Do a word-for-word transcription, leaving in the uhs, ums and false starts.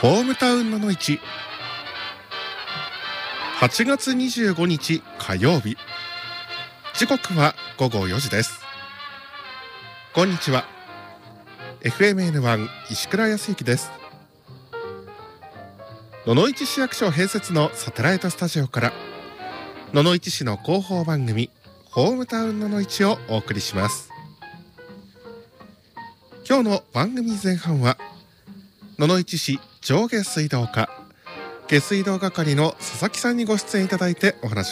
ホームタウンのの市はちがつにじゅうごにち火曜日、時刻はごごよじです。こんにちは。 エフエムエヌワン 石倉康之です。野々市市役所併設のサテライトスタジオから野々市市の広報番組ホームタウンのの市をお送りします。今日の番組前半は野々市市上下水道課下水道係の佐々木さんにご出演いただいてお話を